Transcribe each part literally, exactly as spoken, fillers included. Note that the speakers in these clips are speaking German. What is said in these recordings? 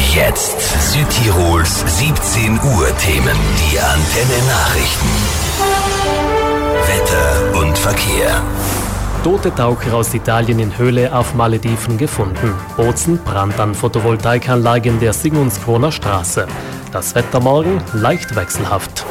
Jetzt Südtirols siebzehn Uhr Themen. Die Antenne Nachrichten. Wetter und Verkehr. Tote Taucher aus Italien in Höhle auf Malediven gefunden. Bozen, Brand an Photovoltaikanlage in der Sigmundskroner Straße. Das Wetter morgen leicht wechselhaft.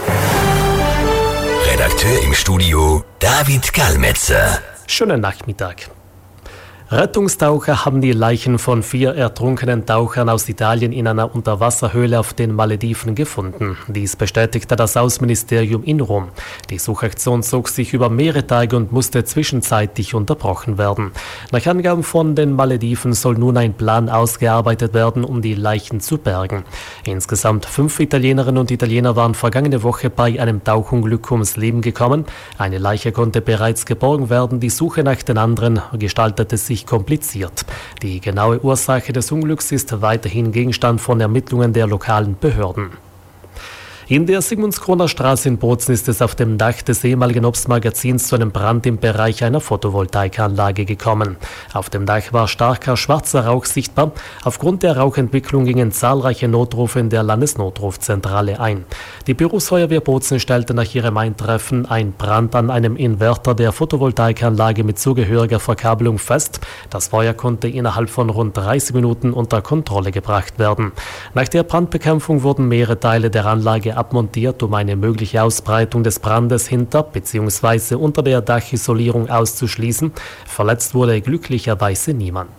Redakteur im Studio David Gallmetzer. Schönen Nachmittag. Rettungstaucher haben die Leichen von vier ertrunkenen Tauchern aus Italien in einer Unterwasserhöhle auf den Malediven gefunden. Dies bestätigte das Außenministerium in Rom. Die Suchaktion zog sich über mehrere Tage und musste zwischenzeitlich unterbrochen werden. Nach Angaben von den Malediven soll nun ein Plan ausgearbeitet werden, um die Leichen zu bergen. Insgesamt fünf Italienerinnen und Italiener waren vergangene Woche bei einem Tauchunglück ums Leben gekommen. Eine Leiche konnte bereits geborgen werden. Die Suche nach den anderen gestaltete sich kompliziert. Die genaue Ursache des Unglücks ist weiterhin Gegenstand von Ermittlungen der lokalen Behörden. In der Sigmundskroner Straße in Bozen ist es auf dem Dach des ehemaligen Obstmagazins zu einem Brand im Bereich einer Photovoltaikanlage gekommen. Auf dem Dach war starker schwarzer Rauch sichtbar. Aufgrund der Rauchentwicklung gingen zahlreiche Notrufe in der Landesnotrufzentrale ein. Die Berufsfeuerwehr Bozen stellte nach ihrem Eintreffen einen Brand an einem Inverter der Photovoltaikanlage mit zugehöriger Verkabelung fest. Das Feuer konnte innerhalb von rund dreißig Minuten unter Kontrolle gebracht werden. Nach der Brandbekämpfung wurden mehrere Teile der Anlage abmontiert, um eine mögliche Ausbreitung des Brandes hinter bzw. unter der Dachisolierung auszuschließen. Verletzt wurde glücklicherweise niemand.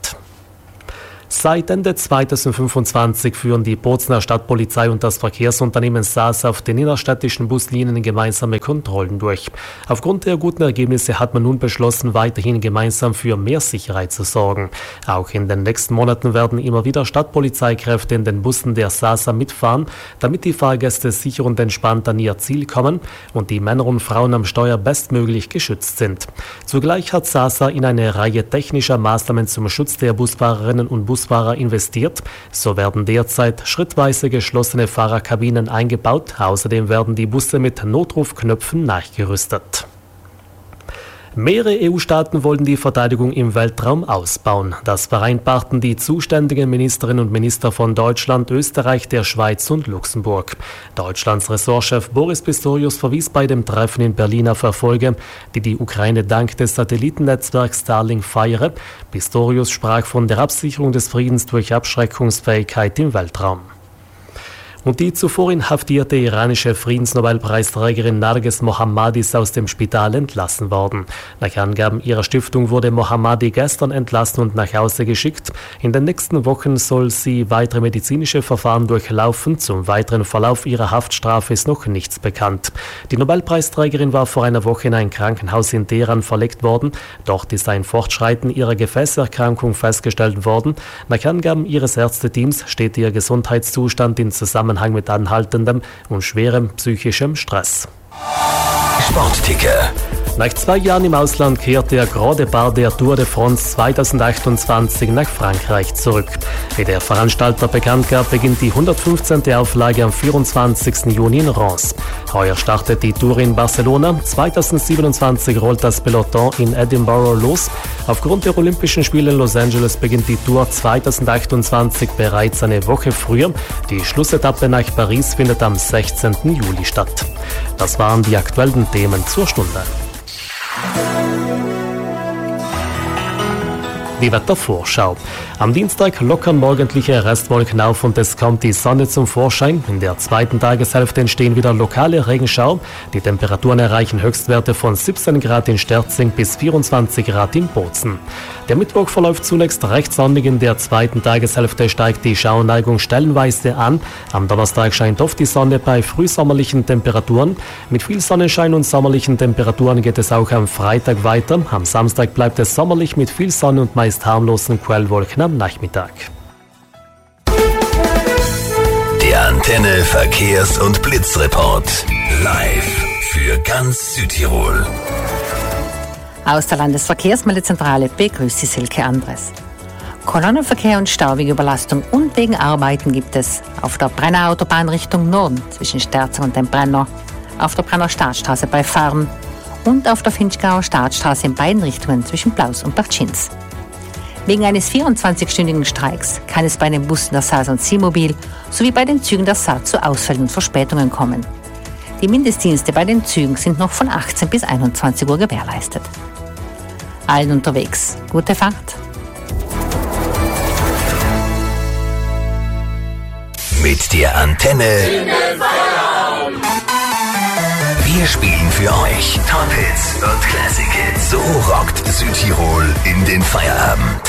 Seit Ende zweitausendfünfundzwanzig führen die Bozener Stadtpolizei und das Verkehrsunternehmen S A S auf den innerstädtischen Buslinien gemeinsame Kontrollen durch. Aufgrund der guten Ergebnisse hat man nun beschlossen, weiterhin gemeinsam für mehr Sicherheit zu sorgen. Auch in den nächsten Monaten werden immer wieder Stadtpolizeikräfte in den Bussen der S A S A mitfahren, damit die Fahrgäste sicher und entspannt an ihr Ziel kommen und die Männer und Frauen am Steuer bestmöglich geschützt sind. Zugleich hat S A S A in eine Reihe technischer Maßnahmen zum Schutz der Busfahrerinnen und Busfahrer investiert. So werden derzeit schrittweise geschlossene Fahrerkabinen eingebaut. Außerdem werden die Busse mit Notrufknöpfen nachgerüstet. Mehrere E U-Staaten wollen die Verteidigung im Weltraum ausbauen. Das vereinbarten die zuständigen Ministerinnen und Minister von Deutschland, Österreich, der Schweiz und Luxemburg. Deutschlands Ressortchef Boris Pistorius verwies bei dem Treffen in Berlin auf Erfolge, die die Ukraine dank des Satellitennetzwerks Starlink feiere. Pistorius sprach von der Absicherung des Friedens durch Abschreckungsfähigkeit im Weltraum. Und die zuvor inhaftierte iranische Friedensnobelpreisträgerin Narges Mohammadi ist aus dem Spital entlassen worden. Nach Angaben ihrer Stiftung wurde Mohammadi gestern entlassen und nach Hause geschickt. In den nächsten Wochen soll sie weitere medizinische Verfahren durchlaufen. Zum weiteren Verlauf ihrer Haftstrafe ist noch nichts bekannt. Die Nobelpreisträgerin war vor einer Woche in ein Krankenhaus in Teheran verlegt worden. Dort ist ein Fortschreiten ihrer Gefäßerkrankung festgestellt worden. Nach Angaben ihres Ärzteteams steht ihr Gesundheitszustand in Zusammenhang mit anhaltendem und schwerem psychischem Stress. Sportticker. Nach zwei Jahren im Ausland kehrt der Grand Départ der Tour de France zweitausendachtundzwanzig nach Frankreich zurück. Wie der Veranstalter bekannt gab, beginnt die hundertfünfzehnte Auflage am vierundzwanzigsten Juni in Reims. Heuer startet die Tour in Barcelona. zweitausendsiebenundzwanzig rollt das Peloton in Edinburgh los. Aufgrund der Olympischen Spiele in Los Angeles beginnt die Tour zweitausendachtundzwanzig bereits eine Woche früher. Die Schlussetappe nach Paris findet am sechzehnten Juli statt. Das waren die aktuellen Themen zur Stunde. Die Wettervorschau. Am Dienstag lockern morgendliche Restwolken auf und es kommt die Sonne zum Vorschein. In der zweiten Tageshälfte entstehen wieder lokale Regenschauer. Die Temperaturen erreichen Höchstwerte von siebzehn Grad in Sterzing bis vierundzwanzig Grad in Bozen. Der Mittwoch verläuft zunächst recht sonnig. In der zweiten Tageshälfte steigt die Schauerneigung stellenweise an. Am Donnerstag scheint oft die Sonne bei frühsommerlichen Temperaturen. Mit viel Sonnenschein und sommerlichen Temperaturen geht es auch am Freitag weiter. Am Samstag bleibt es sommerlich mit viel Sonne und meist harmlosen Quellwolken am Nachmittag. Der Antenne Verkehrs- und Blitzreport. Live für ganz Südtirol. Aus der Landesverkehrsmeldezentrale begrüßt Sie Silke Andres. Kolonnenverkehr und Stauwegüberlastung und wegen Arbeiten gibt es auf der Brenner Autobahn Richtung Norden zwischen Sterzing und dem Brenner, auf der Brenner Startstraße bei Farn und auf der Finchgauer Startstraße in beiden Richtungen zwischen Blaus und Bartschins. Wegen eines vierundzwanzigstündigen Streiks kann es bei den Bussen der S A S und C-Mobil sowie bei den Zügen der S A T zu Ausfällen und Verspätungen kommen. Die Mindestdienste bei den Zügen sind noch von achtzehn bis einundzwanzig Uhr gewährleistet. Allen unterwegs, gute Fahrt! Mit der Antenne. Wir spielen für euch Top Hits und Classic Hits. So rockt Südtirol in den Feierabend.